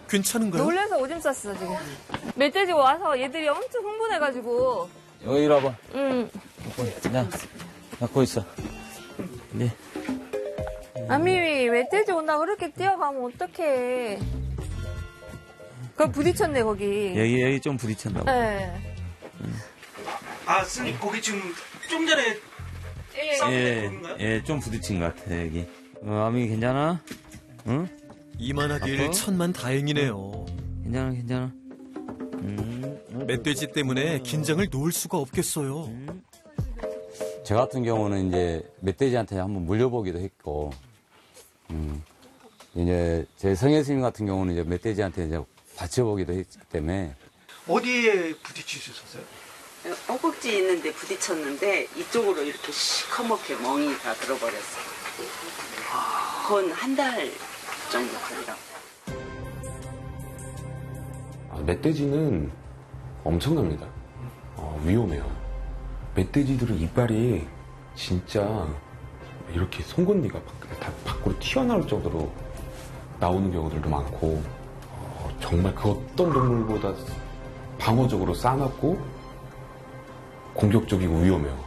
괜찮은가요? 놀라서 오줌 쌌어, 지금. 멧돼지 와서 얘들이 엄청 흥분해가지고. 여기 이리 와봐. 응. 자, 갖고 있어. 네. 아미, 멧돼지 온다 그렇게 뛰어가면 어떡해. 그거 부딪혔네, 거기. 여기 좀 부딪혔나 봐. 네. 아, 스님, 거기 지금 좀 전에 좀 부딪힌 것 같아, 여기. 아미 괜찮아? 응? 이만하길 아파? 천만 다행이네요. 괜찮아. 멧돼지 때문에 긴장을 놓을 수가 없겠어요. 저 같은 경우는 이제 멧돼지한테 한번 물려보기도 했고, 이제 제 성혜 스님 같은 경우는 이제 멧돼지한테 이제 받쳐보기도 했기 때문에. 어디에 부딪히셨어요? 허벅지 있는데 부딪혔는데 이쪽으로 이렇게 시커멓게 멍이가 들어버렸어요. 그건 한 달 정도 걸리라고. 멧돼지는 엄청납니다. 위험해요. 멧돼지들은 이빨이 진짜 이렇게 송곳니가 다 밖으로 튀어나올 정도로 나오는 경우들도 많고, 정말 그 어떤 동물보다 방어적으로 싸납고 공격적이고 위험해요.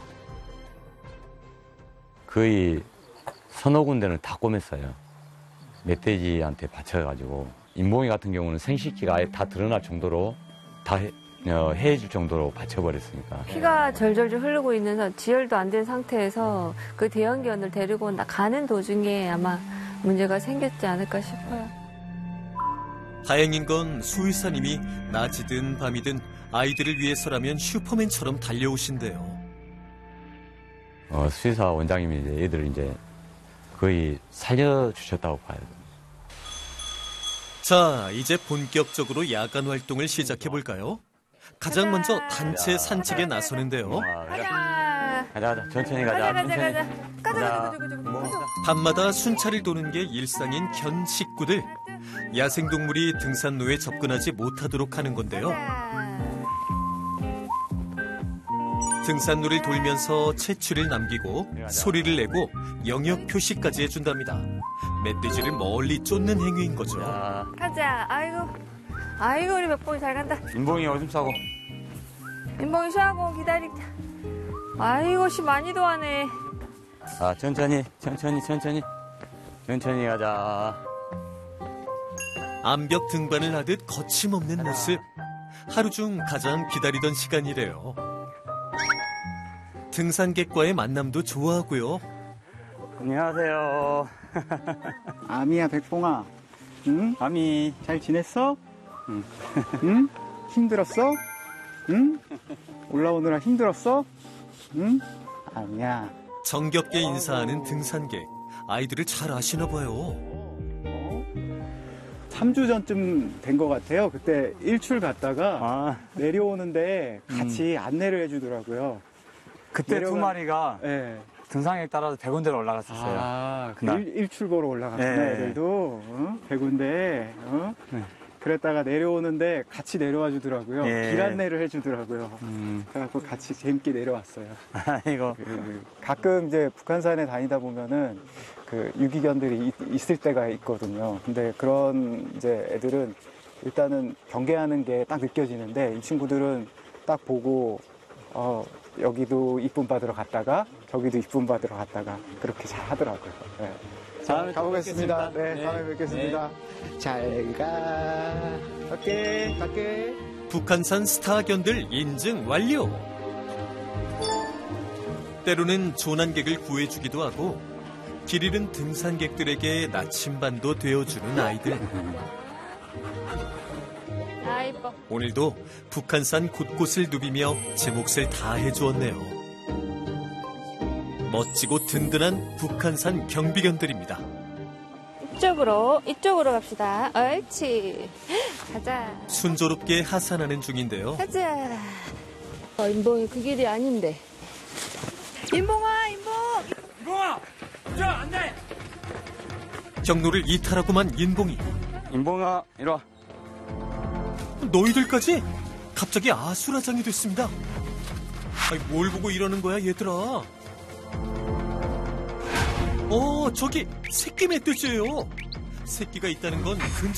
거의 서너 군데는 다 꿰맸어요. 멧돼지한테 받쳐가지고. 인봉이 같은 경우는 생식기가 아예 다 드러날 정도로 다 해해질 정도로 받쳐버렸으니까. 피가 절절절 흐르고 있는 지혈도 안 된 상태에서 그 대형견을 데리고 가는 도중에 아마 문제가 생겼지 않을까 싶어요. 다행인 건 수의사님이 낮이든 밤이든 아이들을 위해서라면 슈퍼맨처럼 달려오신대요. 수의사 원장님이 이제 애들을 이제 거의 살려주셨다고 봐요. 자, 이제 본격적으로 야간 활동을 시작해볼까요? 가장 먼저 단체 산책에 나서는데요. 가자. 천천히 가자. 가자. 밤마다 순찰을 도는 게 일상인 견 식구들. 야생동물이 등산로에 접근하지 못하도록 하는 건데요. 등산로를 돌면서 채취를 남기고 소리를 내고 영역 표시까지 해준답니다. 멧돼지를 멀리 쫓는 행위인 거죠. 가자. 아이고 우리 백봉이 잘 간다. 인봉이 오줌 싸고. 인봉이 쉬하고 기다리자. 아이고 씨 많이 도와네. 천천히 가자. 암벽 등반을 하듯 거침없는 모습. 하루 중 가장 기다리던 시간이래요. 등산객과의 만남도 좋아하고요. 안녕하세요. 아미야, 백봉아. 응? 아미. 잘 지냈어? 응. 응? 힘들었어? 응? 올라오느라 힘들었어? 응? 아미야. 정겹게 인사하는 등산객. 아이들을 잘 아시나 봐요. 3주 전쯤 된 것 같아요. 그때 일출 갔다가 내려오는데 같이 안내를 해주더라고요. 그때 두 마리가 네. 등산객 따라서 100군데로 올라갔었어요. 일출 보러 올라갔구나, 네. 애들도. 100군데. 네. 그랬다가 내려오는데 같이 내려와 주더라고요. 예. 길 안내를 해주더라고요. 그래갖고 같이 재밌게 내려왔어요. 이거 가끔 이제 북한산에 다니다 보면은 그 유기견들이 있을 때가 있거든요. 근데 그런 이제 애들은 일단은 경계하는 게 딱 느껴지는데 이 친구들은 딱 보고 여기도 이쁨 받으러 갔다가 저기도 이쁨 받으러 갔다가 그렇게 잘 하더라고요. 네. 자, 가보겠습니다. 네, 다음에 뵙겠습니다. 잘 가. 갈게. 북한산 스타견들 인증 완료. 때로는 조난객을 구해주기도 하고 길 잃은 등산객들에게 나침반도 되어주는 아이들. 이뻐. 오늘도 북한산 곳곳을 누비며 제 몫을 다 해주었네요. 멋지고 든든한 북한산 경비견들입니다. 이쪽으로 갑시다. 옳지. 가자. 순조롭게 하산하는 중인데요. 가자. 인봉이 그 길이 아닌데. 인봉아. 저 안돼. 경로를 이탈하고만 인봉이. 인봉아, 이리 와. 너희들까지? 갑자기 아수라장이 됐습니다. 뭘 보고 이러는 거야, 얘들아? 저기 새끼 멧돼지예요. 새끼가 있다는 건